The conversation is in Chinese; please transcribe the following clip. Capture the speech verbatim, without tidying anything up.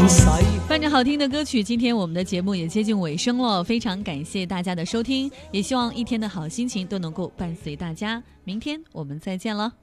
伴着好听的歌曲，今天我们的节目也接近尾声了，非常感谢大家的收听，也希望一天的好心情都能够伴随大家，明天我们再见了。